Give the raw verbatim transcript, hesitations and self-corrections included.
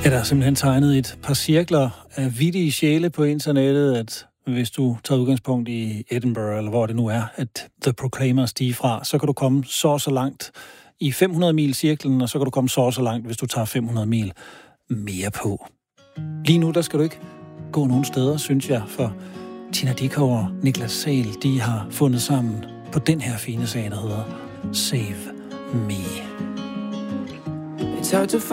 Ja, der er simpelthen tegnet et par cirkler af vittige sjæle på internettet, at hvis du tager udgangspunkt i Edinburgh, eller hvor det nu er, at The Proclaimers de er fra, så kan du komme så og så langt i fem hundrede mil cirklen, og så kan du komme så og så langt, hvis du tager fem hundrede mil mere på. Lige nu, der skal du ikke gå nogen steder, synes jeg, for Tina Dickow og Niklas Sahl, de har fundet sammen på den her fine sag, der hedder Save Me. It's hard to